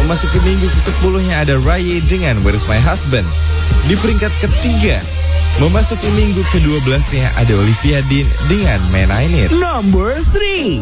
Memasuki minggu ke-10-nya ada Raya dengan Where's My Husband. Di peringkat ketiga, memasuki minggu ke-12-nya ada Olivia Dean dengan Man I Need. Number 3.